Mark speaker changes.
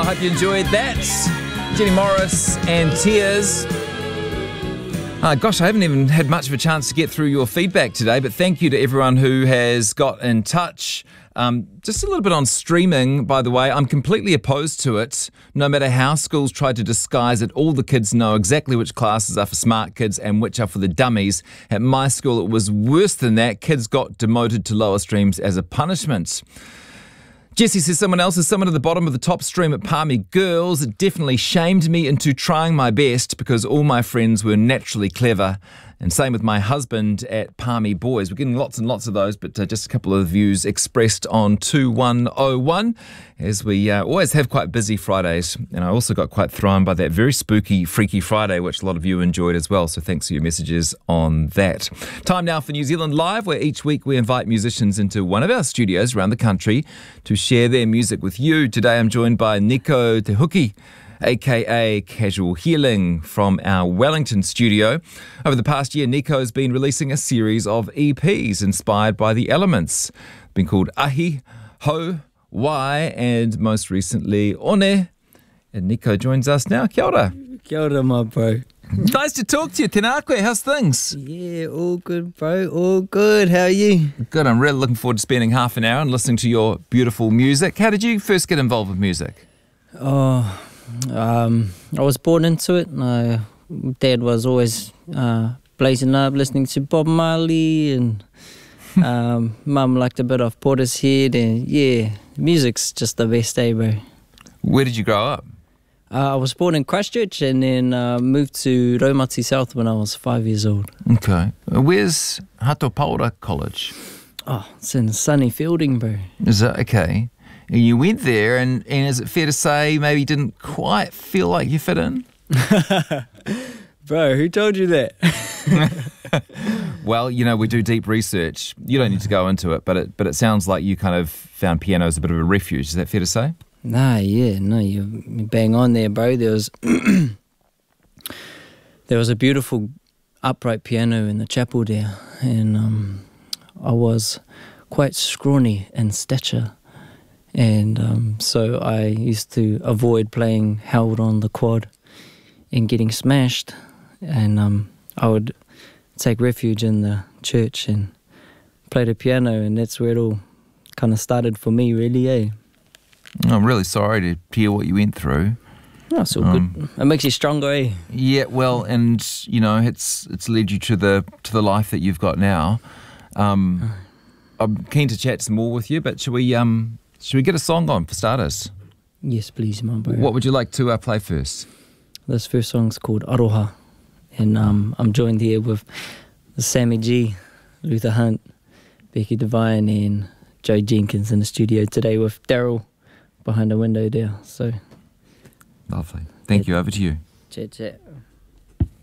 Speaker 1: I hope you enjoyed that. Jenny Morris and Tears. Gosh, I haven't even had much of a chance to get through your feedback today, but thank you to everyone who has got in touch. Just a little bit on streaming, by the way. I'm completely opposed to it. No matter how schools try to disguise it, all the kids know exactly which classes are for smart kids and which are for the dummies. At my school, it was worse than that. Kids got demoted to lower streams as a punishment. Jesse says someone at the bottom of the top stream at Palmy Girls. It definitely shamed me into trying my best because all my friends were naturally clever. And same with my husband at Palmy Boys. We're getting lots and lots of those, but just a couple of views expressed on 2101 as we always have quite busy Fridays. And I also got quite thrown by that very spooky Freaky Friday, which a lot of you enjoyed as well. So thanks for your messages on that. Time now for New Zealand Live, where each week we invite musicians into one of our studios around the country to share their music with you. Today I'm joined by Nico Te Huki, a.k.a. Casual Healing, from our Wellington studio. Over the past year, Nico's been releasing a series of EPs inspired by the elements. Been called Ahi, Ho, Wai, and most recently One. And Nico joins us now. Kia ora.
Speaker 2: Kia ora, my bro.
Speaker 1: Nice to talk to you. Tēnā koe, how's things?
Speaker 2: Yeah, all good, bro. All good. How are you?
Speaker 1: Good. I'm really looking forward to spending half an hour and listening to your beautiful music. How did you first get involved with music?
Speaker 2: I was born into it. Dad was always blazing up, listening to Bob Marley, and Mum liked a bit of Portishead, and yeah, music's just the best, bro.
Speaker 1: Where did you grow up?
Speaker 2: I was born in Christchurch and then moved to Raumati South when I was 5 years old.
Speaker 1: Okay. Where's Hatopaora College?
Speaker 2: Oh, it's in sunny Fielding, bro.
Speaker 1: Is that okay? And you went there, and is it fair to say maybe you didn't quite feel like you fit in?
Speaker 2: Bro, who told you that?
Speaker 1: Well, you know, we do deep research. You don't need to go into it, but it sounds like you kind of found piano as a bit of a refuge. Is that fair to say?
Speaker 2: You bang on there, bro. There was a beautiful upright piano in the chapel there, and I was quite scrawny in stature. And so I used to avoid playing held on the quad and getting smashed. And I would take refuge in the church and play the piano, and that's where it all kind of started for me, really, eh?
Speaker 1: I'm really sorry to hear what you went through.
Speaker 2: Oh, it's all good. It makes you stronger, eh?
Speaker 1: Yeah, well, and, you know, it's led you to the life that you've got now. I'm keen to chat some more with you, but should we get a song on for starters?
Speaker 2: Yes, please, my bro.
Speaker 1: What would you like to play first?
Speaker 2: This first song's called Aroha. And I'm joined here with Sammy G, Luther Hunt, Becky Devine, and Joe Jenkins in the studio today with Daryl behind the window there. So
Speaker 1: lovely. Thank you. Over to you.
Speaker 2: Chat.